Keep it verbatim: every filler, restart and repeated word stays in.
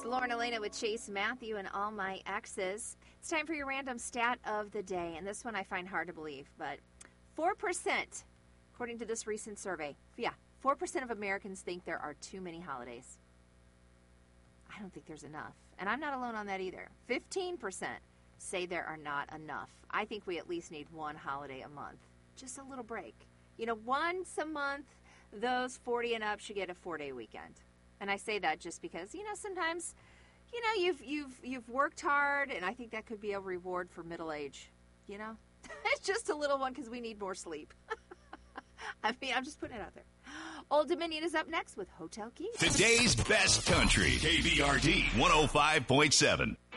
It's Lauren Elena with Chase Matthew and all my exes. It's time for your random stat of the day, and this one I find hard to believe, but four percent, according to this recent survey, yeah, four percent of Americans think there are too many holidays. I don't think there's enough, and I'm not alone on that either. fifteen percent say there are not enough. I think we at least need one holiday a month, just a little break. You know, once a month, those forty and up should get a four-day weekend. And I say that just because, you know, sometimes, you know, you've you've you've worked hard, and I think that could be a reward for middle age, you know? It's just a little one because we need more sleep. I mean, I'm just putting it out there. Old Dominion is up next with Hotel Keys. Today's best country, K V R D one oh five point seven.